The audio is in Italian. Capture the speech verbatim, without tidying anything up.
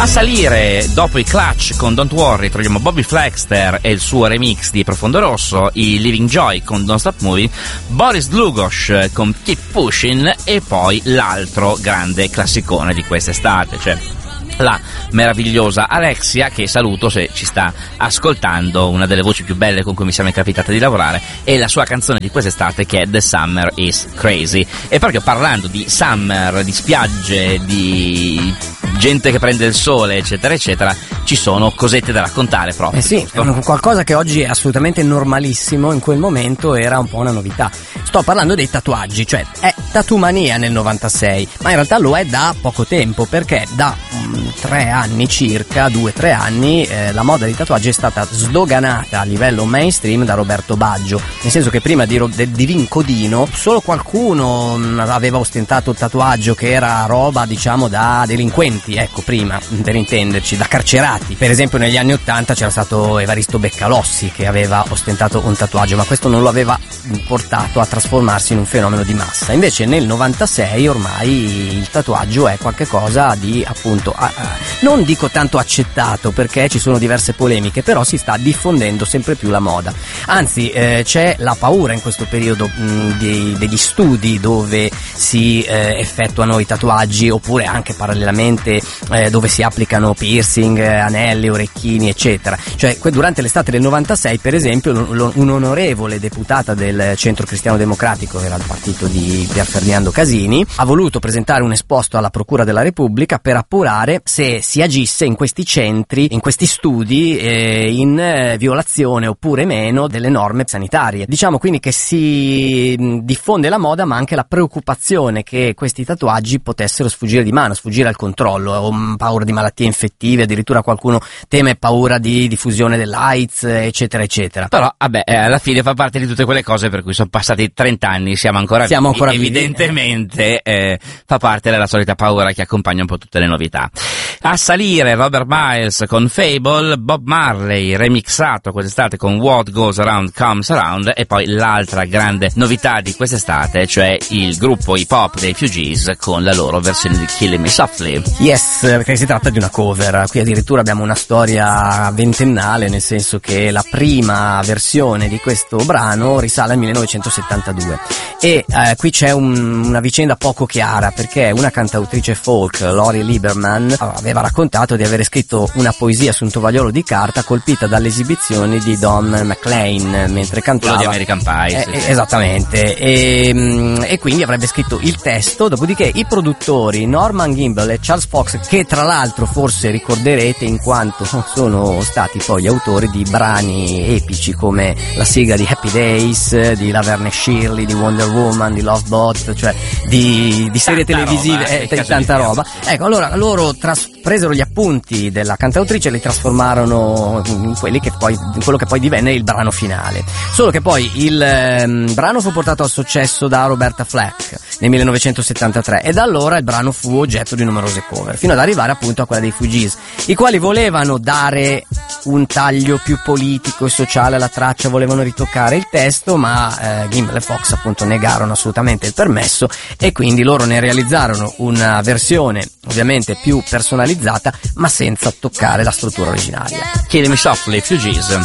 A salire dopo i Clutch con Don't Worry troviamo Bobby Flexter e il suo remix di Profondo Rosso, i Living Joy con Don't Stop Moving, Boris Dlugosch con Keep Pushing e poi l'altro grande classicone di quest'estate, cioè la meravigliosa Alexia, che saluto se ci sta ascoltando, una delle voci più belle con cui mi siamo capitata di lavorare, e la sua canzone di quest'estate che è The Summer is Crazy. E proprio parlando di summer, di spiagge, di gente che prende il sole, eccetera eccetera, ci sono cosette da raccontare proprio. Eh sì, giusto? Qualcosa che oggi è assolutamente normalissimo, in quel momento era un po' una novità. Sto parlando dei tatuaggi, cioè è Tattoo-mania nel novantasei, ma in realtà lo è da poco tempo, perché da um, tre anni circa, due tre anni, eh, la moda dei tatuaggi è stata sdoganata a livello mainstream da Roberto Baggio, nel senso che prima di, di Divin Codino solo qualcuno um, aveva ostentato il tatuaggio che era roba, diciamo, da delinquenti, ecco, prima, per intenderci, da carcerati. Per esempio negli anni ottanta c'era stato Evaristo Beccalossi che aveva ostentato un tatuaggio, ma questo non lo aveva portato a trasformarsi in un fenomeno di massa. Invece nel novantasei ormai il tatuaggio è qualcosa di, appunto, a, a, non dico tanto accettato, perché ci sono diverse polemiche, però si sta diffondendo sempre più la moda. Anzi, eh, c'è la paura in questo periodo mh, di, degli studi dove si eh, effettuano i tatuaggi, oppure anche parallelamente eh, dove si applicano piercing, eh, anelli, orecchini, eccetera. Cioè durante l'estate del novantasei, per esempio, un'onorevole deputata del Centro Cristiano Democratico, era il partito di Pier Ferdinando Casini, ha voluto presentare un esposto alla Procura della Repubblica per appurare se si agisse in questi centri, in questi studi, eh, in eh, violazione oppure meno delle norme sanitarie. Diciamo quindi che si mh, diffonde la moda, ma anche la preoccupazione che questi tatuaggi potessero sfuggire di mano, sfuggire al controllo, o mh, paura di malattie infettive, addirittura qualcuno teme paura di diffusione dell'AIDS, eccetera eccetera. Però vabbè, eh, alla fine fa parte di tutte quelle cose per cui sono passati trenta anni, siamo ancora siamo vivi, ancora evidentemente eh, fa parte della solita paura che accompagna un po' tutte le novità. A salire Robert Miles con Fable, Bob Marley remixato quest'estate con What Goes Around Comes Around, e poi l'altra grande novità di quest'estate, cioè il gruppo hip hop dei Fugees con la loro versione di Killing Me Softly. Yes, perché si tratta di una cover, qui addirittura abbiamo una storia ventennale, nel senso che la prima versione di questo brano risale al millenovecentosettantadue e eh, qui c'è un, una vicenda poco chiara, perché una cantautrice folk, Lori Lieberman, aveva raccontato di avere scritto una poesia su un tovagliolo di carta colpita dalle esibizioni di Don McLean mentre cantava. Quello di American Pie. Eh, sì. Esattamente, e, e quindi avrebbe scritto il testo, dopodiché i produttori Norman Gimbel e Charles Fox, che tra l'altro forse ricorderete in quanto sono stati poi autori di brani epici come la sigla di Happy Days, di Laverne Shirley, di Wonder Woman, di Love Bot, cioè di, di serie tanta televisive, roba, eh, eh, tanta roba. Ecco, allora loro tras- presero gli appunti della cantautrice e li trasformarono in quelli che poi, in quello che poi divenne il brano finale. Solo che poi il ehm, brano fu portato al successo da Roberta Flack nel millenovecentosettantatré e da allora il brano fu oggetto di numerose cover, fino ad arrivare appunto a quella dei Fugees, i quali volevano dare un taglio più politico e sociale alla traccia, volevano ritoccare il testo, ma eh, Gimbel e Fox appunto negarono assolutamente il permesso, e quindi loro ne realizzarono una versione ovviamente più personalizzata, ma senza toccare la struttura originaria. Killing Me Softly, Fugees.